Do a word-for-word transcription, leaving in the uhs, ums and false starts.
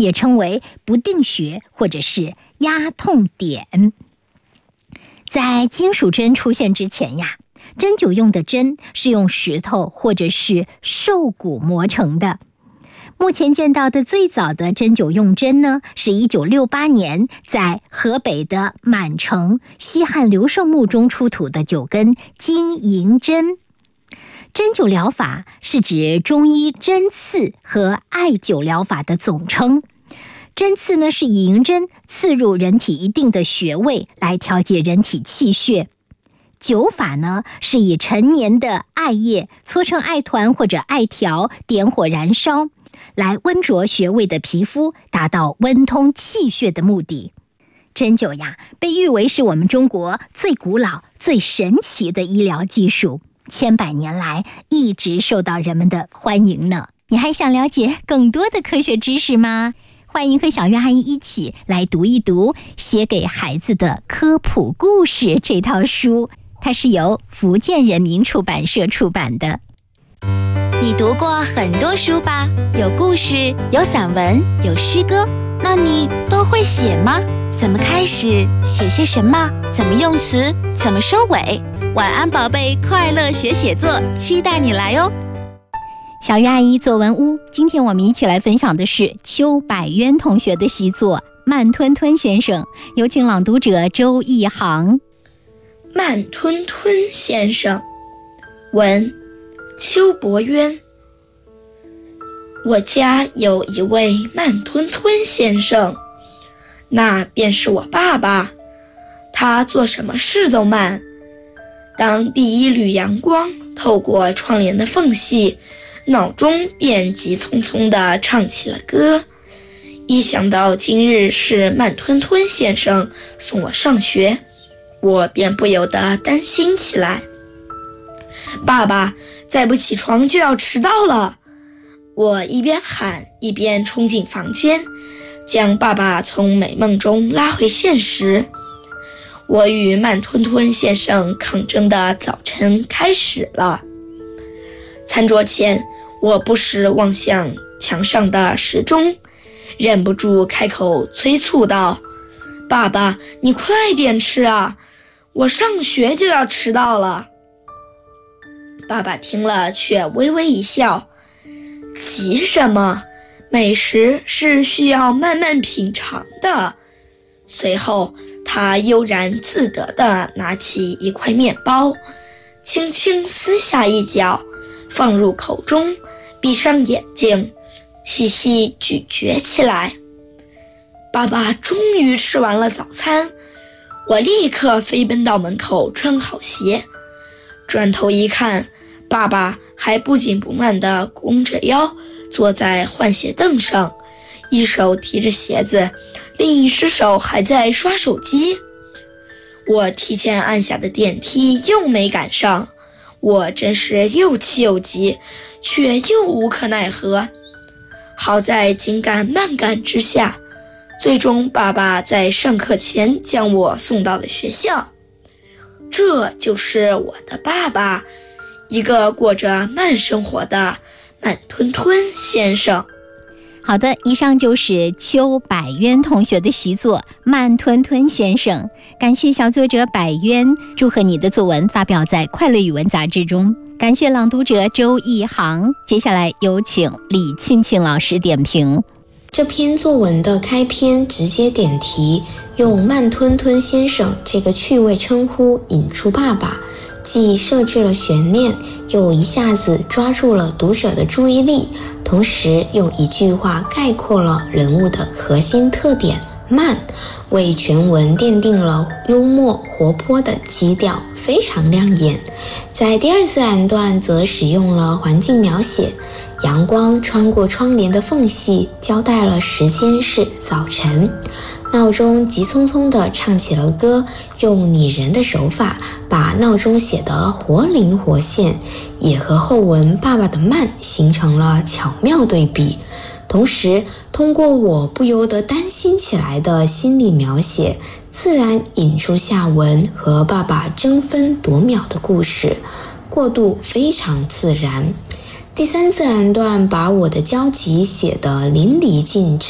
也称为不定穴或者是压痛点。在金属针出现之前呀，针灸用的针是用石头或者是兽骨磨成的。目前见到的最早的针灸用针呢，是一九六八年在河北的满城西汉刘胜墓中出土的九根金银针。针灸疗法是指中医针刺和艾灸疗法的总称。针刺呢，是以银针刺入人体一定的穴位来调节人体气血。灸法呢，是以陈年的艾叶搓成艾团或者艾条，点火燃烧，来温灼穴位的皮肤，达到温通气血的目的。针灸呀，被誉为是我们中国最古老、最神奇的医疗技术，千百年来一直受到人们的欢迎呢。你还想了解更多的科学知识吗？欢迎和小月阿姨一起来读一读《写给孩子的科普故事》这套书，它是由福建人民出版社出版的。 你读过很多书吧？有故事，有散文，有诗歌，那你都会写吗？怎么开始？写些什么？怎么用词？怎么收尾？晚安宝贝，快乐学写作，期待你来哦。 小月阿姨作文屋，今天我们一起来分享的是邱百渊同学的习作《慢吞吞先生》，有请朗读者周一航。 慢吞吞先生，文邱伯渊。我家有一位慢吞吞先生，那便是我爸爸。他做什么事都慢。当第一缕阳光透过窗帘的缝隙，脑中便急匆匆地唱起了歌。一想到今日是慢吞吞先生送我上学，我便不由得担心起来。爸爸，再不起床就要迟到了！我一边喊一边冲进房间，将爸爸从美梦中拉回现实。我与慢吞吞先生抗争的早晨开始了。餐桌前，我不时望向墙上的时钟，忍不住开口催促道：爸爸，你快点吃啊，我上学就要迟到了。爸爸听了却微微一笑：急什么？美食是需要慢慢品尝的。随后他悠然自得地拿起一块面包，轻轻撕下一角，放入口中，闭上眼睛，细细咀嚼起来。爸爸终于吃完了早餐，我立刻飞奔到门口穿好鞋。转头一看，爸爸还不紧不慢地弓着腰坐在换鞋凳上，一手提着鞋子，另一只手还在刷手机。我提前按下的电梯又没赶上，我真是又气又急，却又无可奈何。好在紧赶慢赶之下，最终爸爸在上课前将我送到了学校。这就是我的爸爸，一个过着慢生活的慢吞吞先生。 好的，以上就是邱百渊同学的习作《慢吞吞先生》，感谢小作者百渊，祝贺你的作文发表在《快乐语文》杂志中。感谢朗读者周一航，接下来有请李沁沁老师点评。 这篇作文的开篇直接点题，用慢吞吞先生这个趣味称呼引出爸爸，既设置了悬念，又一下子抓住了读者的注意力，同时用一句话概括了人物的核心特点慢，为全文奠定了幽默活泼的基调，非常亮眼。在第二自然段则使用了环境描写，阳光穿过窗帘的缝隙，交代了时间是早晨。闹钟急匆匆地唱起了歌，用拟人的手法把闹钟写得活灵活现，也和后文爸爸的慢形成了巧妙对比。同时通过我不由得担心起来的心理描写，自然引出下文和爸爸争分夺秒的故事，过渡非常自然。第三自然段把我的焦急写得淋漓尽致，